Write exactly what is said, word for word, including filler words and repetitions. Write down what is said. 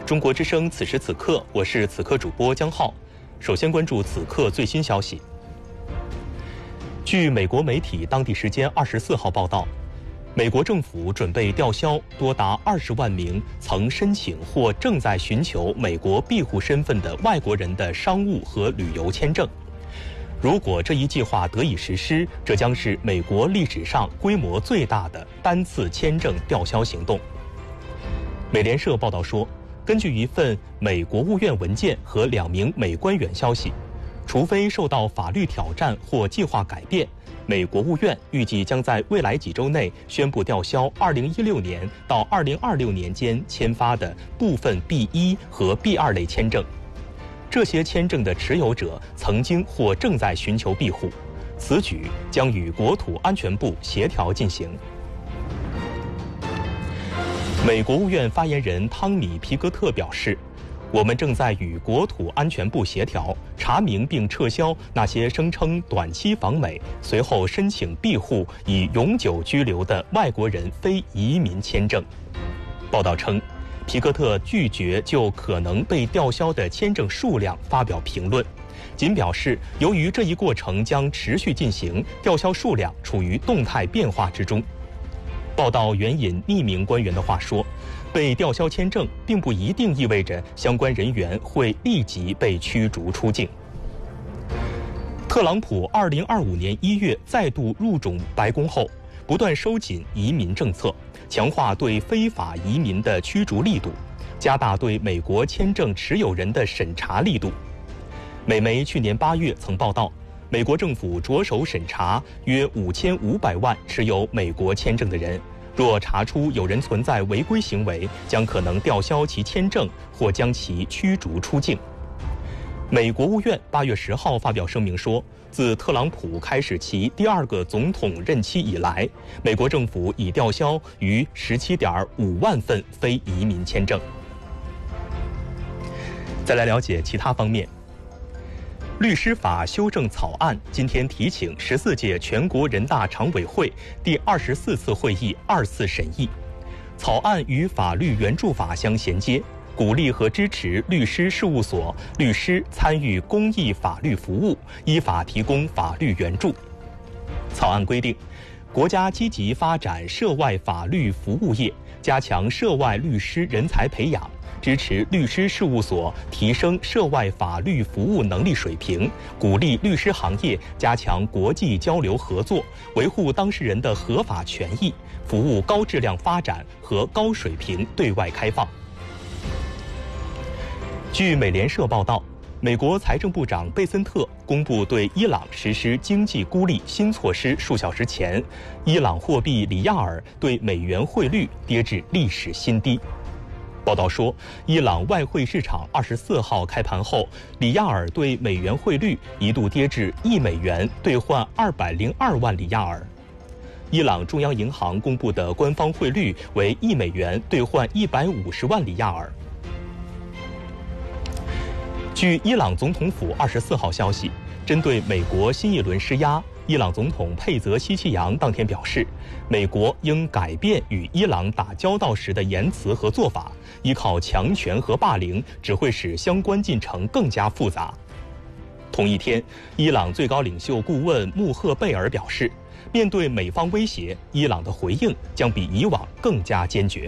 中国之声此时此刻，我是此刻主播江浩。首先关注此刻最新消息。据美国媒体当地时间二十四号报道，美国政府准备吊销多达二十万名曾申请或正在寻求美国庇护身份的外国人的商务和旅游签证。如果这一计划得以实施，这将是美国历史上规模最大的单次签证吊销行动。美联社报道说，根据一份美国务院文件和两名美官员消息，除非受到法律挑战或计划改变，美国务院预计将在未来几周内宣布吊销二零一六年到二零二六年间签发的部分 B 一 和 B 二 类签证。这些签证的持有者曾经或正在寻求庇护，此举将与国土安全部协调进行。美国务院发言人汤米·皮格特表示，我们正在与国土安全部协调，查明并撤销那些声称短期访美，随后申请庇护以永久居留的外国人非移民签证。报道称，皮克特拒绝就可能被吊销的签证数量发表评论，仅表示由于这一过程将持续进行，吊销数量处于动态变化之中。报道援引匿名官员的话说，被吊销签证并不一定意味着相关人员会立即被驱逐出境。特朗普二零二五年一月再度入主白宫后，不断收紧移民政策，强化对非法移民的驱逐力度，加大对美国签证持有人的审查力度。美媒去年八月曾报道，美国政府着手审查约五千五百万持有美国签证的人，若查出有人存在违规行为，将可能吊销其签证或将其驱逐出境。美国务院八月十号发表声明说，自特朗普开始其第二个总统任期以来，美国政府已吊销逾十七点五万份非移民签证。再来了解其他方面。律师法修正草案今天提请十四届全国人大常委会第二十四次会议二次审议。草案与法律援助法相衔接，鼓励和支持律师事务所律师参与公益法律服务，依法提供法律援助。草案规定，国家积极发展涉外法律服务业，加强涉外律师人才培养，支持律师事务所提升涉外法律服务能力水平，鼓励律师行业加强国际交流合作，维护当事人的合法权益，服务高质量发展和高水平对外开放。据美联社报道，美国财政部长贝森特公布对伊朗实施经济孤立新措施数小时前，伊朗货币里亚尔对美元汇率跌至历史新低。报道说，伊朗外汇市场二十四号开盘后，里亚尔对美元汇率一度跌至一美元兑换二百零二万里亚尔。伊朗中央银行公布的官方汇率为一美元兑换一百五十万里亚尔。据伊朗总统府二十四号消息，针对美国新一轮施压，伊朗总统佩泽希奇扬当天表示，美国应改变与伊朗打交道时的言辞和做法，依靠强权和霸凌只会使相关进程更加复杂。同一天，伊朗最高领袖顾问穆赫贝尔表示，面对美方威胁，伊朗的回应将比以往更加坚决。